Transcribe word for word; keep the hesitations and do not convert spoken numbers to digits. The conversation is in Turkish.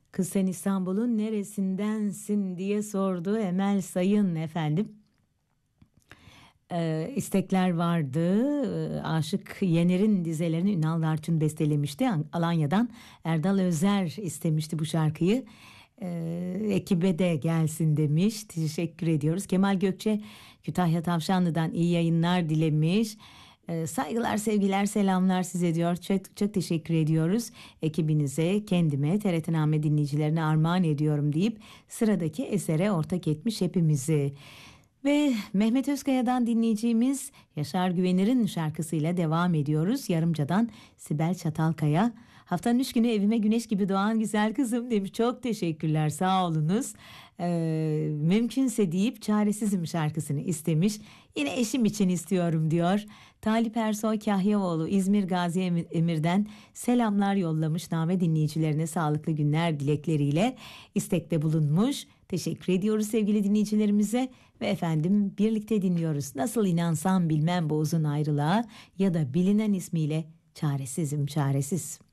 Kız sen İstanbul'un neresindensin diye sordu Emel Sayın efendim. Ee, istekler vardı. Ee, Aşık Yener'in dizelerini Ünal Darçın bestelemişti. Alanya'dan Erdal Özer istemişti bu şarkıyı. Ee, ekibe de gelsin demiş. Teşekkür ediyoruz. Kemal Gökçe Kütahya Tavşanlı'dan iyi yayınlar dilemiş. Ee, saygılar, sevgiler, selamlar size diyor. Çok, çok teşekkür ediyoruz. Ekibinize, kendime, T R T Name dinleyicilerine armağan ediyorum deyip sıradaki esere ortak etmiş hepimizi. Ve Mehmet Özkaya'dan dinleyeceğimiz Yaşar Güvenir'in şarkısıyla devam ediyoruz. Yarımca'dan Sibel Çatalkaya. Haftanın üç günü evime güneş gibi doğan güzel kızım demiş. Çok teşekkürler, sağ olunuz. Ee, mümkünse deyip Çaresizim şarkısını istemiş. Yine eşim için istiyorum diyor. Talip Ersoy Kahyaoğlu İzmir Gazi Emir'den selamlar yollamış. Name dinleyicilerine sağlıklı günler dilekleriyle istekte bulunmuş. Teşekkür ediyoruz sevgili dinleyicilerimize ve efendim birlikte dinliyoruz. Nasıl inansam bilmem bu uzun ayrılığa ya da bilinen ismiyle Çaresizim çaresiz.